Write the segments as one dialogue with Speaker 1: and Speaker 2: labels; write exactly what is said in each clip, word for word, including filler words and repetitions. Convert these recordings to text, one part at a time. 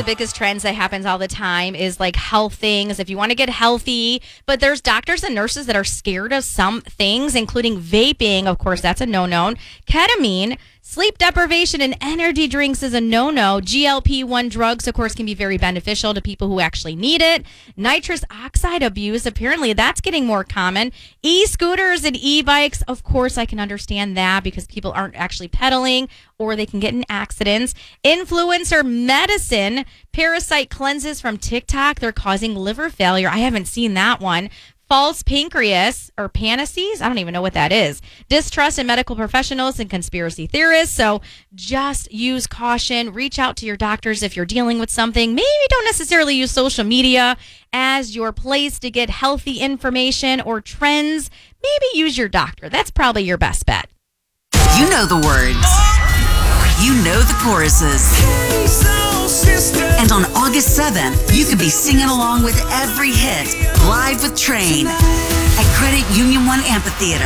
Speaker 1: biggest trends that happens all the time is like health things. If you want to get healthy, but there's doctors and nurses that are scared of some things, including vaping. Of course, that's a no-no. Ketamine, sleep deprivation, and energy drinks is a no-no. G L P one drugs, of course, can be very beneficial to people who actually need it. Nitrous oxide abuse, apparently that's getting more common. E-scooters and e-bikes, of course, I can understand that because people aren't actually pedaling or they can get in accidents. Influencer medicine, parasite cleanses from TikTok, they're causing liver failure. I haven't seen that one. False pancreas or panacea, I don't even know what that is. Distrust in medical professionals and conspiracy theorists. So just use caution. Reach out to your doctors if you're dealing with something. Maybe don't necessarily use social media as your place to get healthy information or trends. Maybe use your doctor. That's probably your best bet.
Speaker 2: You know the words. You know the choruses. And on August seventh, you could be singing along with every hit live with Train at Credit Union One Amphitheater.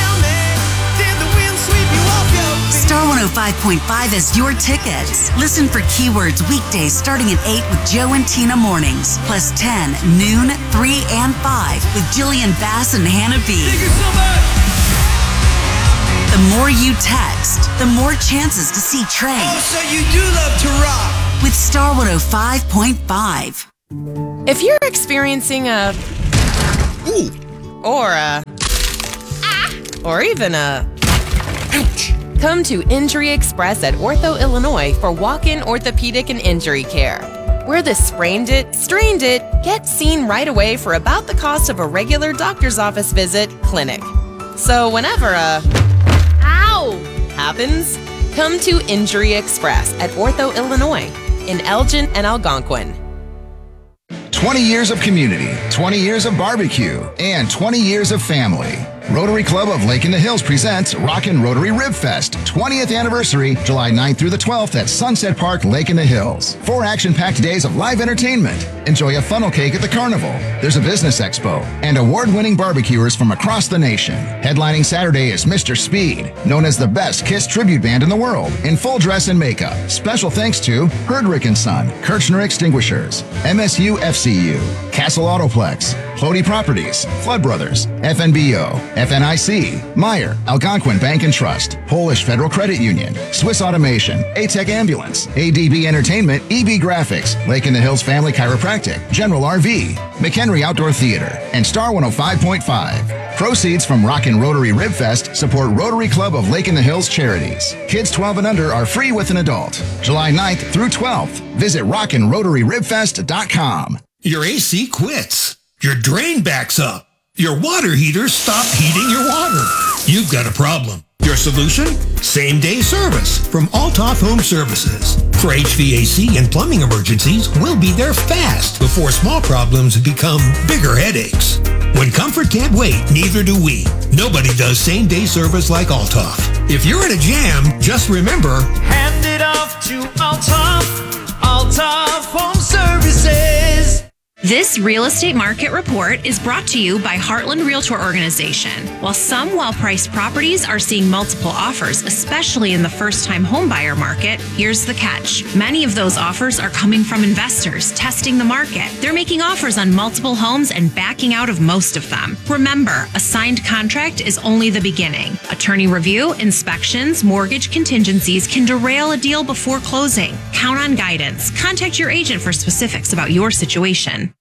Speaker 2: Star one oh five point five is your tickets. Listen for keywords weekdays starting at eight with Joe and Tina mornings, plus ten, noon, three, and five with Jillian Bass and Hannah B. The more you text, the more chances to see Train.
Speaker 3: Oh, so you do love to rock.
Speaker 2: With Star one oh five point five.
Speaker 4: If you're experiencing a...
Speaker 3: Ooh.
Speaker 4: Or a... Ah. Or even a... Ouch. Come to Injury Express at Ortho, Illinois for walk-in orthopedic and injury care. Where the sprained it, strained it, get seen right away for about the cost of a regular doctor's office visit, clinic. So whenever a... Ow! happens, come to Injury Express at Ortho, Illinois in Elgin and Algonquin.
Speaker 5: twenty years of community, twenty years of barbecue, and twenty years of family. Rotary Club of Lake in the Hills presents Rockin' Rotary Rib Fest, twentieth anniversary, July ninth through the twelfth at Sunset Park, Lake in the Hills. Four action-packed days of live entertainment. Enjoy a funnel cake at the carnival. There's a business expo and award-winning barbecuers from across the nation. Headlining Saturday is Mister Speed, known as the best Kiss tribute band in the world, in full dress and makeup. Special thanks to Herdrick and Son, Kirchner Extinguishers, M S U F C U, Castle Autoplex, Plody Properties, Flood Brothers, F N B O, F N I C, Meyer, Algonquin Bank and Trust, Polish Federal Credit Union, Swiss Automation, A-Tech Ambulance, A D B Entertainment, E B Graphics, Lake in the Hills Family Chiropractic, General R V, McHenry Outdoor Theater, and Star one oh five point five. Proceeds from Rockin' Rotary Rib Fest support Rotary Club of Lake in the Hills charities. Kids twelve and under are free with an adult. July ninth through twelfth. Visit rockin rotary rib fest dot com.
Speaker 6: Your A C quits. Your drain backs up. Your water heater stopped heating your water. You've got a problem. Your solution? Same-day service from Altoff Home Services. For H V A C and plumbing emergencies, we'll be there fast before small problems become bigger headaches. When comfort can't wait, neither do we. Nobody does same-day service like Altoff. If you're in a jam, just remember,
Speaker 3: Hand it off to Altoff, Altoff Home Services.
Speaker 7: This real estate market report is brought to you by Heartland Realtor Organization. While some well-priced properties are seeing multiple offers, especially in the first-time homebuyer market, here's the catch. Many of those offers are coming from investors testing the market. They're making offers on multiple homes and backing out of most of them. Remember, a signed contract is only the beginning. Attorney review, inspections, mortgage contingencies can derail a deal before closing. Count on guidance. Contact your agent for specifics about your situation.